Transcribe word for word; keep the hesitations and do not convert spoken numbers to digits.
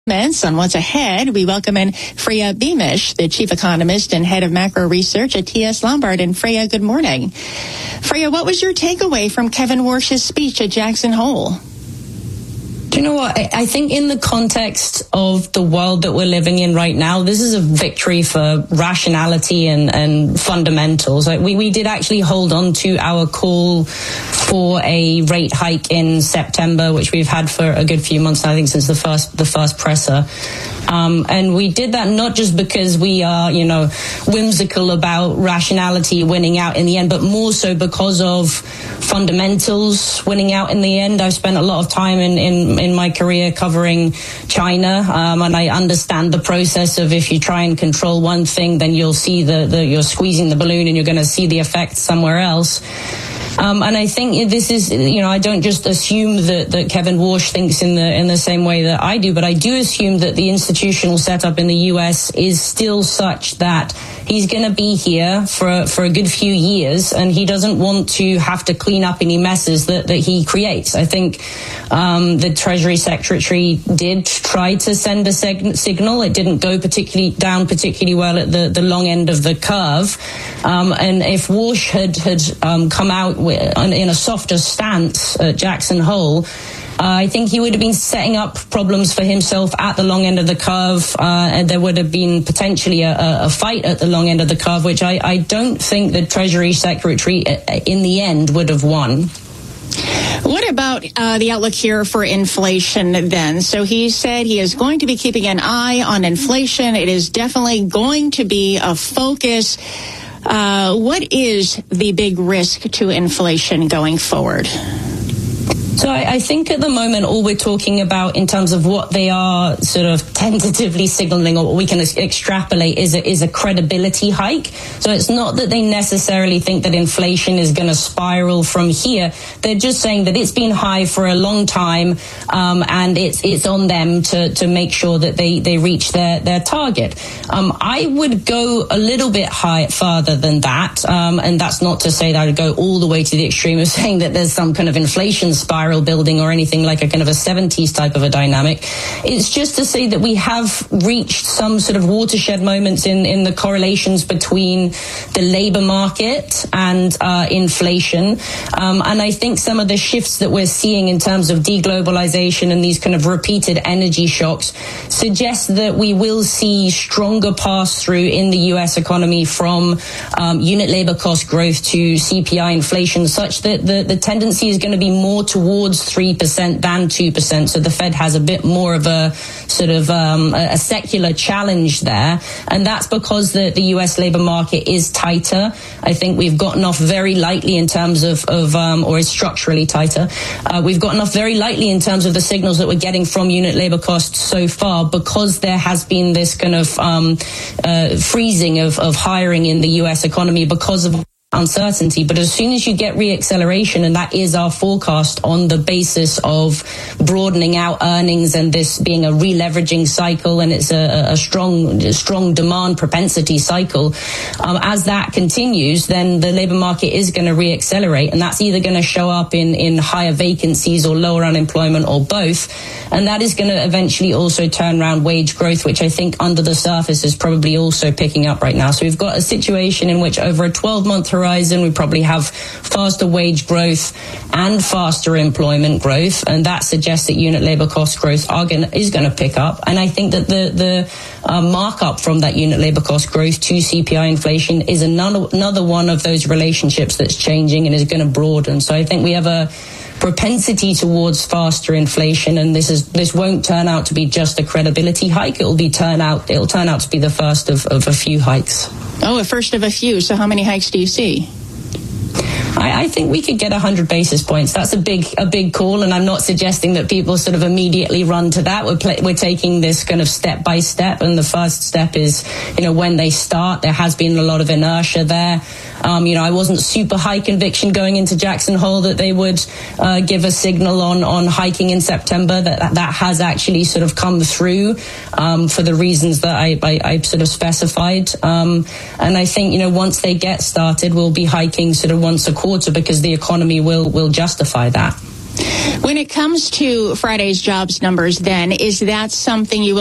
On what's ahead, we welcome in Freya Beamish, the chief economist and head of macro research at T S Lombard. And Freya, good morning. Freya, what was your takeaway from Kevin Warsh's speech at Jackson Hole? Do you know what? I, I think in the context of the world that we're living in right now, this is a victory for rationality and, and fundamentals. Like we, we did actually hold on to our call for a rate hike in September, which we've had for a good few months now, I think since the first the first presser. Um, and we did that not just because we are, you know, whimsical about rationality winning out in the end, but more so because of fundamentals winning out in the end. I've spent a lot of time in, in, in my career covering China, um, and I understand the process of if you try and control one thing, then you'll see the, the you're squeezing the balloon and you're going to see the effect somewhere else. Um, and I think this is, you know, I don't just assume that, that Kevin Warsh thinks in the in the same way that I do, but I do assume that the institutional setup in the U S is still such that he's going to be here for for a good few years, and he doesn't want to have to clean up any messes that, that he creates. I think um, the Treasury Secretary did try to send a seg- signal. It didn't go particularly down particularly well at the, the long end of the curve. Um, and if Warsh had had um, come out in a softer stance at Jackson Hole, Uh, I think he would have been setting up problems for himself at the long end of the curve, uh, and there would have been potentially a, a fight at the long end of the curve, which I, I don't think the Treasury Secretary in the end would have won. What about uh, the outlook here for inflation then? So he said he is going to be keeping an eye on inflation. It is definitely going to be a focus. Uh, what is the big risk to inflation going forward? So I, I think at the moment all we're talking about in terms of what they are sort of tentatively signaling, or what we can extrapolate, is a, is a credibility hike. So it's not that they necessarily think that inflation is going to spiral from here. They're just saying that it's been high for a long time, um, and it's it's on them to, to make sure that they, they reach their, their target. Um, I would go a little bit high, farther than that, um, and that's not to say that I would go all the way to the extreme of saying that there's some kind of inflation spiral building or anything like a kind of a seventies type of a dynamic. It's just to say that we have reached some sort of watershed moments in, in the correlations between the labor market and uh, inflation. Um, and I think some of the shifts that we're seeing in terms of deglobalization and these kind of repeated energy shocks suggest that we will see stronger pass-through in the U S economy from um, unit labor cost growth to C P I inflation, such that the, the tendency is going to be more towards towards three percent than two percent. So the Fed has a bit more of a sort of um, a, a secular challenge there. And that's because the, the U S labor market is tighter. I think we've gotten off very lightly in terms of, of um, or is structurally tighter. Uh, we've gotten off very lightly in terms of the signals that we're getting from unit labor costs so far, because there has been this kind of um, uh, freezing of, of hiring in the U S economy because of uncertainty. But as soon as you get reacceleration, and that is our forecast on the basis of broadening out earnings and this being a releveraging cycle, and it's a, a strong strong demand propensity cycle, um, as that continues, then the labor market is going to reaccelerate, and that's either going to show up in, in higher vacancies or lower unemployment or both. And that is going to eventually also turn around wage growth, which I think under the surface is probably also picking up right now. So we've got a situation in which over a twelve-month horizon, we probably have faster wage growth and faster employment growth, and that suggests that unit labor cost growth are gonna, is going to pick up. And I think that the the uh, markup from that unit labor cost growth to C P I inflation is another another one of those relationships that's changing and is going to broaden. So I think we have a propensity towards faster inflation, and this is this won't turn out to be just a credibility hike. It'll be turn out it'll turn out to be the first of, of a few hikes. Oh, a first of a few. So how many hikes do you see? I, I think we could get one hundred basis points. That's a big a big call, and I'm not suggesting that people sort of immediately run to that. We're play, we're taking this kind of step by step, and the first step is, you know, when they start. There has been a lot of inertia there. Um, you know, I wasn't super high conviction going into Jackson Hole that they would uh, give a signal on, on hiking in September. That, that that has actually sort of come through um, for the reasons that I, I, I sort of specified. Um, and I think, you know, once they get started, we'll be hiking sort of once a quarter because the economy will will justify that. When it comes to Friday's jobs numbers, then, is that something you will